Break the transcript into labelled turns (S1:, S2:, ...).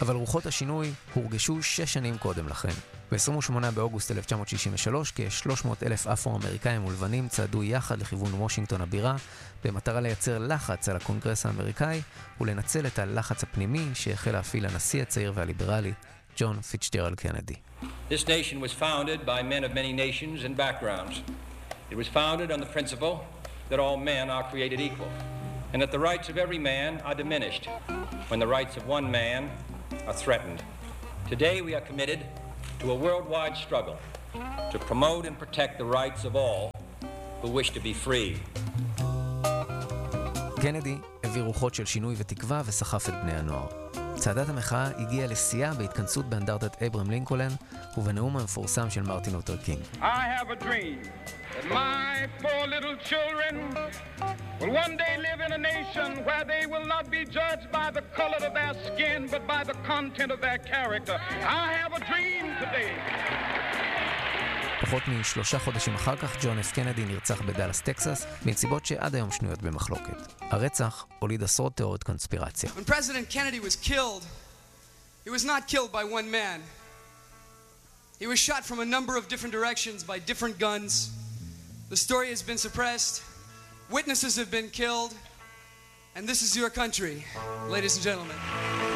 S1: אבל רוחות השינוי הורגשו 6 שנים קודם לכן. ב-28 באוגוסט 1963, כ-300,000 אפרו-אמריקאים ולבנים צעדו יחד לכיוון וושינגטון הבירה, במטרה לייצר לחץ על הקונגרס האמריקאי, ולנצל את הלחץ הפנימי שהחל להפעיל הנשיא הצעיר והליברלי, ג'ון פיטסג'רלד קנדי.
S2: This nation was founded by men of many nations and backgrounds. It was founded on the principle that all men are created equal, and that the rights of every man are diminished when the rights of one man are threatened. Today we are committed to a worldwide struggle to promote and protect the rights of all who wish to be free.
S1: קנדי הביא רוחות של שינוי ותקווה וסחף את בני הנוער. צעדת המחאה הגיעה לשיאה בהתכנסות באנדרטת אברהם לינקולן ובנאום המפורסם של מרטין לותר קינג.
S3: I have a dream that my 4 little children will one day live in a nation where they will not be judged by the color of their skin but by the content of their character. I have a dream today.
S1: פחות מ3 חודשים אחר כך, ג'ון אף קנדי נרצח בדלס, טקסס, בנסיבות שעד היום שנויות במחלוקת. הרצח הוליד עשרות תיאוריות קונספירציה.
S4: When President Kennedy was killed, he was not killed by one man. He was shot from a number of different directions by different guns. The story has been suppressed. Witnesses have been killed. And this is your country, ladies and gentlemen.